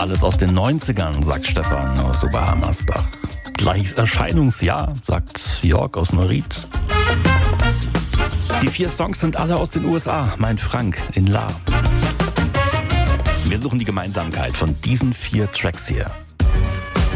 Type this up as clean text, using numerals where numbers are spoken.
alles aus den 90ern, sagt Stefan aus Oberhammersbach. Gleiches Erscheinungsjahr, sagt Jörg aus Neuried. Die 4 Songs sind alle aus den USA, meint Frank in Lahr. Wir suchen die Gemeinsamkeit von diesen 4 Tracks hier.